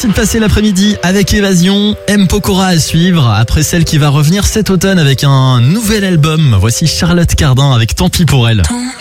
Merci de passer l'après-midi avec Évasion. M. Pokora à suivre, après celle qui va revenir cet automne avec un nouvel album. Voici Charlotte Cardin avec Tant pis pour elle.